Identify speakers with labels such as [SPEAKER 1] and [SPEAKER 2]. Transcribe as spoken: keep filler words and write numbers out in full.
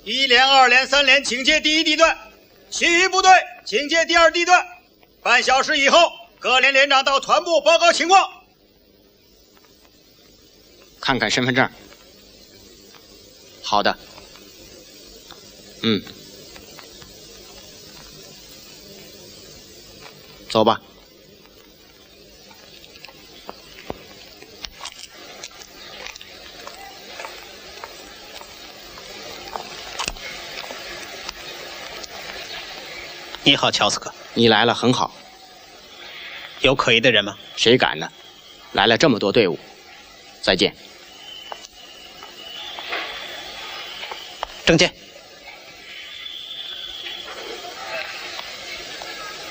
[SPEAKER 1] 一连、二连、三连，请接第一地段；其余部队请接第二地段。半小时以后，各连连长到团部报告情况。
[SPEAKER 2] 看看身份证。好的。嗯。走吧。
[SPEAKER 3] 你好，乔斯克。
[SPEAKER 2] 你来了，很好。
[SPEAKER 3] 有可疑的人吗？
[SPEAKER 2] 谁敢呢？来了这么多队伍。再见。
[SPEAKER 3] 证件。